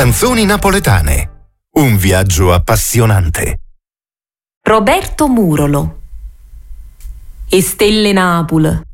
Canzoni napoletane. Un viaggio appassionante. Roberto Murolo. E stelle Napoli,